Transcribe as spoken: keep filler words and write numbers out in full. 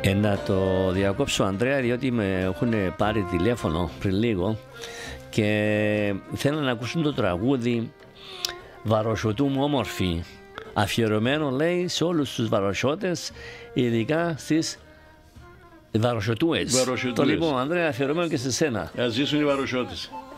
Ε, να το διακόψω, Ανδρέα, διότι με έχουν πάρει τηλέφωνο πριν λίγο και θέλουν να ακούσουν το τραγούδι «Βαροσιωτού μου όμορφη», αφιερωμένο, λέει, σε όλους τους βαροσιώτες, ειδικά στις βαροσιωτούες. Το λοιπόν, Ανδρέα, αφιερωμένο και σε σένα. Ας ζήσουν οι βαροσιώτες.